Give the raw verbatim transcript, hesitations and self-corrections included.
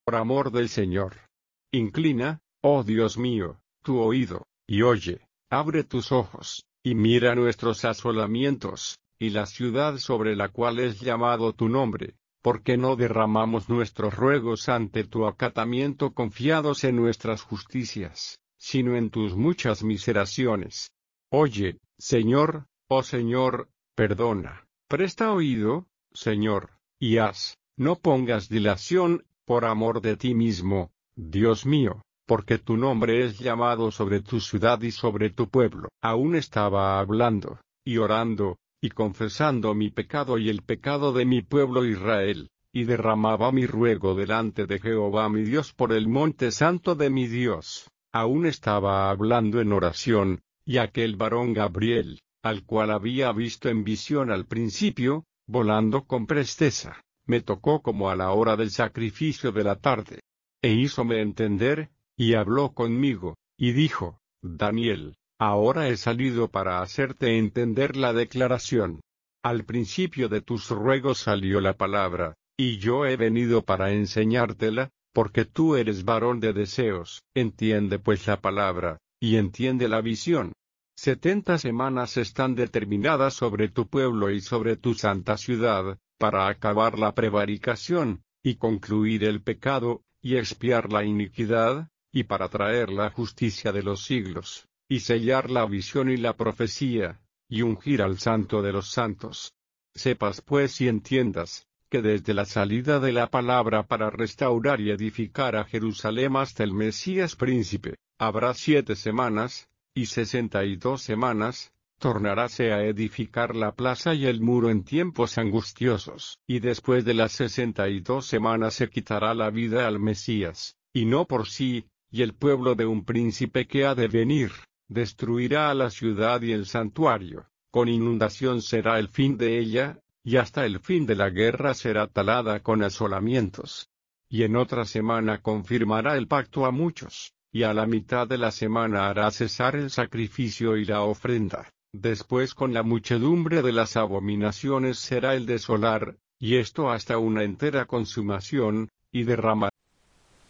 por amor del Señor. Inclina, oh Dios mío, tu oído, y oye, abre tus ojos, y mira nuestros asolamientos, y la ciudad sobre la cual es llamado tu nombre, porque no derramamos nuestros ruegos ante tu acatamiento confiados en nuestras justicias, sino en tus muchas miseraciones. Oye, Señor, oh Señor, perdona, presta oído, Señor, y haz, no pongas dilación, por amor de ti mismo, Dios mío, porque tu nombre es llamado sobre tu ciudad y sobre tu pueblo. Aún estaba hablando, y orando, y confesando mi pecado y el pecado de mi pueblo Israel, y derramaba mi ruego delante de Jehová mi Dios por el monte santo de mi Dios. Aún estaba hablando en oración, y aquel varón Gabriel, al cual había visto en visión al principio, volando con presteza, me tocó como a la hora del sacrificio de la tarde, e hízome entender, y habló conmigo, y dijo: Daniel, ahora he salido para hacerte entender la declaración. Al principio de tus ruegos salió la palabra, y yo he venido para enseñártela, porque tú eres varón de deseos. Entiende pues la palabra, y entiende la visión. Setenta semanas están determinadas sobre tu pueblo y sobre tu santa ciudad, para acabar la prevaricación, y concluir el pecado, y expiar la iniquidad, y para traer la justicia de los siglos, y sellar la visión y la profecía, y ungir al santo de los santos. Sepas pues y entiendas, que desde la salida de la palabra para restaurar y edificar a Jerusalén hasta el Mesías príncipe, habrá siete semanas, y sesenta y dos semanas, tornaráse a edificar la plaza y el muro en tiempos angustiosos. Y después de las sesenta y dos semanas se quitará la vida al Mesías, y no por sí, y el pueblo de un príncipe que ha de venir, destruirá a la ciudad y el santuario, con inundación será el fin de ella, y hasta el fin de la guerra será talada con asolamientos. Y en otra semana confirmará el pacto a muchos, y a la mitad de la semana hará cesar el sacrificio y la ofrenda. Después con la muchedumbre de las abominaciones será el desolar, y esto hasta una entera consumación, y derramará